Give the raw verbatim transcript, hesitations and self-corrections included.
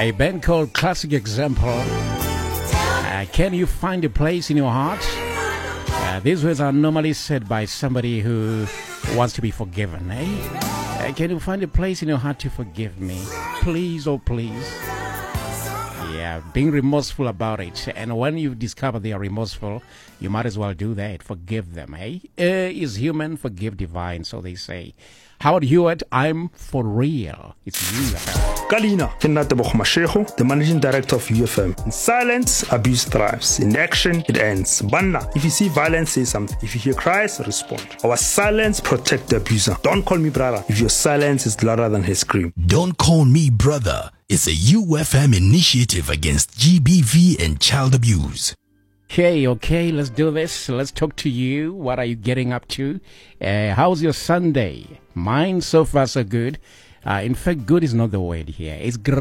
A band called Classic Example. Uh, can you find a place in your heart? Uh, these words are normally said by somebody who wants to be forgiven. Eh? Uh, can you find a place in your heart to forgive me? Please, oh please. Yeah, being remorseful about it. And when you discover they are remorseful, you might as well do that. Forgive them, eh? Uh, is human, forgive divine, so they say. Howard Hewitt, I'm for real. It's you. Kalina, Kinatabo Mashego, the managing director of U F M. In silence, abuse thrives. In action, it ends. Banna, if you see violence, say something. If you hear cries, respond. Our silence protect the abuser. Don't call me brother if your silence is louder than his scream. Don't call me brother. It's a U F M initiative against G B V and child abuse. Okay, okay, let's do this. Let's talk to you. What are you getting up to? Uh, how's your Sunday? Mine so far so good. Uh, in fact, good is not the word here. It's great.